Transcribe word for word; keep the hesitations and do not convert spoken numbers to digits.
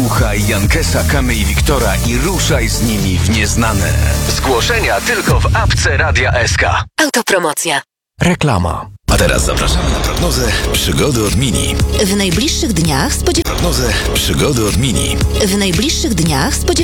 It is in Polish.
Słuchaj Jankesa, Kamy i Wiktora i ruszaj z nimi w nieznane. Zgłoszenia tylko w apce Radia S K. Autopromocja. Reklama. A teraz zapraszamy na prognozę przygody od Mini. W najbliższych dniach spodziewamy Prognozę przygody od Mini. W najbliższych dniach spodziewamy